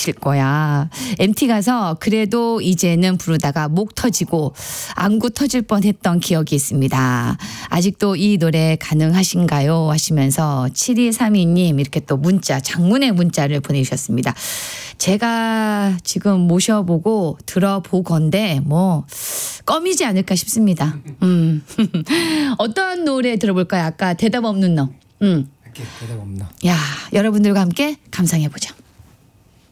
부르실 거야. MT 가서 그래도 이제는 부르다가 목 터지고 안구 터질 뻔했던 기억이 있습니다. 아직도 이 노래 가능하신가요? 하시면서 7232님 이렇게 또 문자, 장문의 문자를 보내주셨습니다. 제가 지금 모셔보고 들어보건데 뭐 껌이지 않을까 싶습니다. 어떤 노래 들어볼까요? 아까 대답 없는 너. 이렇게 대답 없나? 야, 여러분들과 함께 감상해보죠.